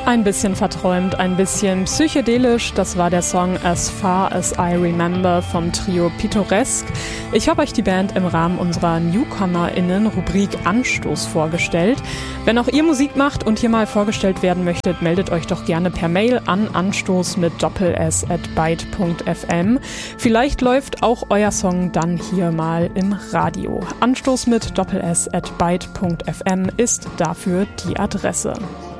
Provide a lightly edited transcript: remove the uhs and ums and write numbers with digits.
Ein bisschen verträumt, ein bisschen psychedelisch, das war der Song As Far As I Remember vom Trio Pittoresk. Ich habe euch die Band im Rahmen unserer NewcomerInnen-Rubrik Anstoß vorgestellt. Wenn auch ihr Musik macht und hier mal vorgestellt werden möchtet, meldet euch doch gerne per Mail an anstoß mit Doppel-S@byte.fm. Vielleicht läuft auch euer Song dann hier mal im Radio. Anstoß mit Doppel-S@byte.fm ist dafür die Adresse.